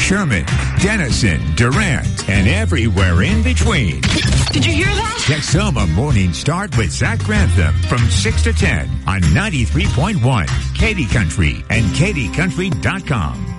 Sherman, Denison, Durant, and everywhere in between. Did you hear that? Texoma Morning Start with Zach Grantham from 6 to 10 on 93.1 Katy Country and KatyCountry.com.